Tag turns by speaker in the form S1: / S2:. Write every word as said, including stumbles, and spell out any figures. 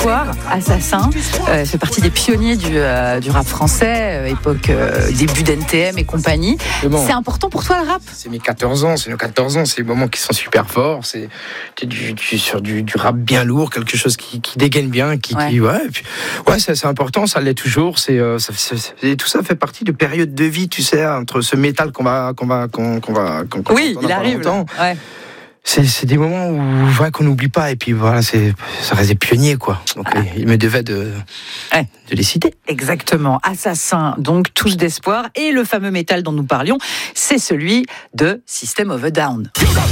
S1: d'espoir, Assassin, euh, fait partie des pionniers du, euh, du rap français, euh, époque euh, début d'N T M et compagnie. Bon, c'est important pour toi le rap ?
S2: C'est mes quatorze ans, c'est nos quatorze ans, c'est des moments qui sont super forts, c'est du, du, sur du, du rap bien lourd, quelque chose qui, qui dégaine bien, qui, ouais, qui, ouais, et puis, ouais c'est, c'est important, ça l'est toujours, c'est, euh, ça, c'est, c'est, tout ça fait partie de périodes de vie, tu sais, entre ce métal qu'on va, qu'on va, qu'on, qu'on va, qu'on, qu'on
S1: oui, il arrive. Ouais.
S2: C'est, c'est des moments où ouais, qu'on n'oublie pas, et puis voilà, c'est, ça reste des pionniers, quoi. Donc ah. il me devait de, ouais, de les citer.
S1: Exactement. Assassin, donc touche d'espoir, et le fameux métal dont nous parlions, c'est celui de System of a Down.